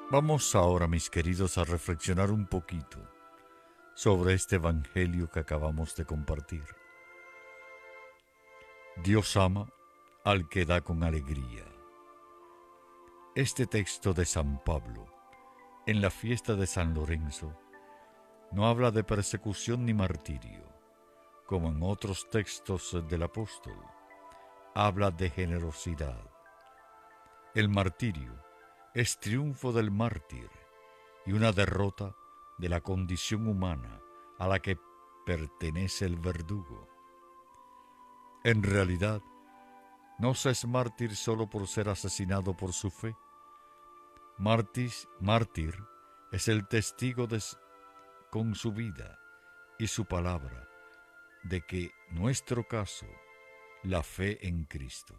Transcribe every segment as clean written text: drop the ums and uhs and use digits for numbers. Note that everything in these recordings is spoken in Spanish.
Vamos ahora, mis queridos, a reflexionar un poquito sobre este evangelio que acabamos de compartir. Dios ama al que da con alegría. Este texto de San Pablo, en la fiesta de San Lorenzo, no habla de persecución ni martirio, como en otros textos del apóstol. Habla de generosidad. El martirio es triunfo del mártir y una derrota de la condición humana a la que pertenece el verdugo. En realidad, no se es mártir solo por ser asesinado por su fe. Mártir es el testigo con su vida y su palabra de que nuestro caso, la fe en Cristo.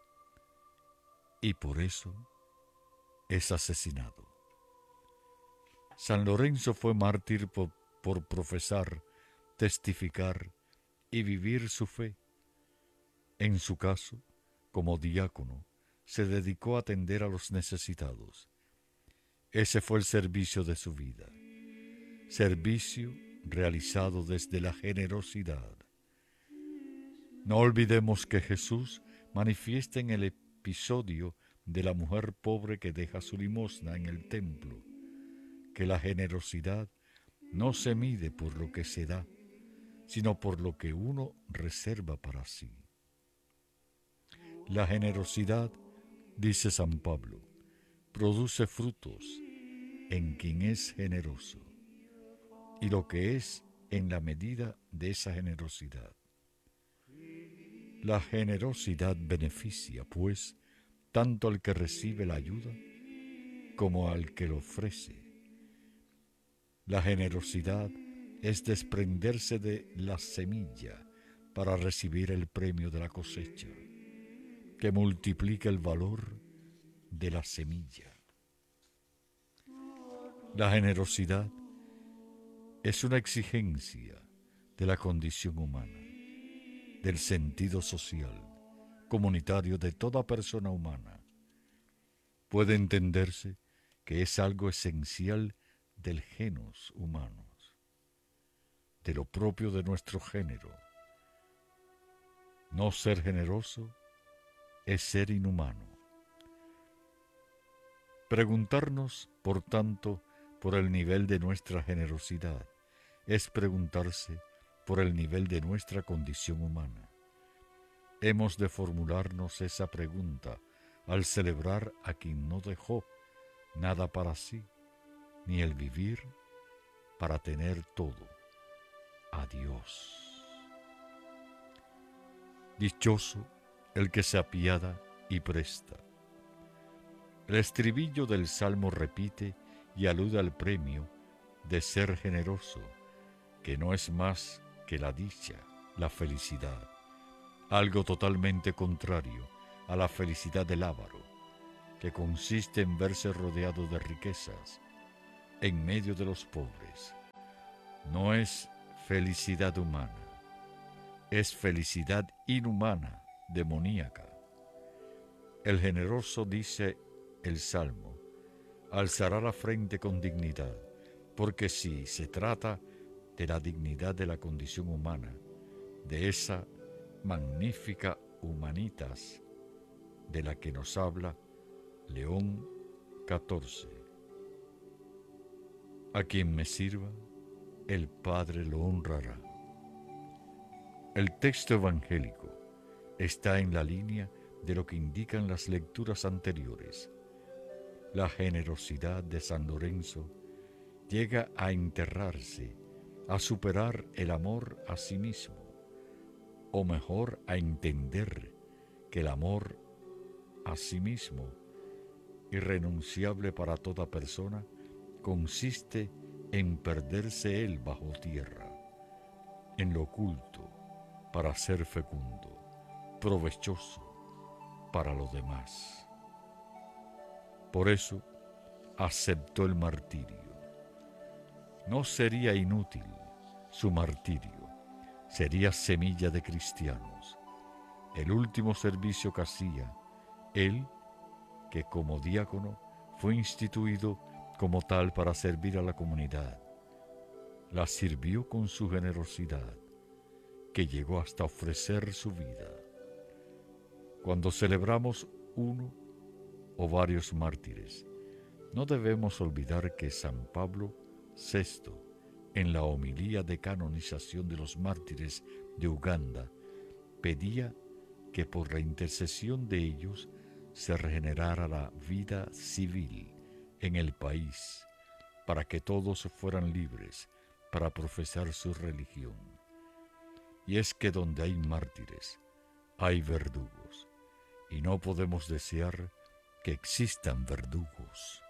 Y por eso es asesinado. San Lorenzo fue mártir por profesar, testificar y vivir su fe. En su caso, como diácono, se dedicó a atender a los necesitados. Ese fue el servicio de su vida, servicio realizado desde la generosidad. No olvidemos que Jesús manifiesta en el episodio de la mujer pobre que deja su limosna en el templo, que la generosidad no se mide por lo que se da, sino por lo que uno reserva para sí. La generosidad, dice San Pablo, produce frutos en quien es generoso, y lo que es en la medida de esa generosidad. La generosidad beneficia, pues, tanto al que recibe la ayuda como al que lo ofrece. La generosidad es desprenderse de la semilla para recibir el premio de la cosecha, que multiplica el valor de la semilla. La generosidad es una exigencia de la condición humana, del sentido social, comunitario de toda persona humana. Puede entenderse que es algo esencial del genus humanos, de lo propio de nuestro género. No ser generoso es ser inhumano. Preguntarnos, por tanto, por el nivel de nuestra generosidad es preguntarse por el nivel de nuestra condición humana. Hemos de formularnos esa pregunta al celebrar a quien no dejó nada para sí, ni el vivir para tener todo, a Dios. Dichoso el que se apiada y presta. El estribillo del Salmo repite y alude al premio de ser generoso, que no es más que la dicha, la felicidad, algo totalmente contrario a la felicidad del avaro, que consiste en verse rodeado de riquezas, en medio de los pobres. No es felicidad humana, es felicidad inhumana, demoníaca. El generoso, dice el Salmo, alzará la frente con dignidad, porque si se trata de la dignidad de la condición humana, de esa magnífica humanitas de la que nos habla León XIV. A quien me sirva, el Padre lo honrará. El texto evangélico está en la línea de lo que indican las lecturas anteriores. La generosidad de San Lorenzo llega a enterrarse, a superar el amor a sí mismo, o mejor, a entender que el amor a sí mismo, irrenunciable para toda persona, consiste en perderse él bajo tierra, en lo oculto, para ser fecundo, provechoso para los demás. Por eso aceptó el martirio. No sería inútil su martirio, sería semilla de cristianos, el último servicio que hacía él, que como diácono fue instituido como tal para servir a la comunidad. La sirvió con su generosidad, que llegó hasta ofrecer su vida. Cuando celebramos uno o varios mártires, no debemos olvidar que San Pablo VI, en la homilía de canonización de los mártires de Uganda, pedía que por la intercesión de ellos se regenerara la vida civil en el país, para que todos fueran libres para profesar su religión. Y es que donde hay mártires, hay verdugos, y no podemos desear que existan verdugos.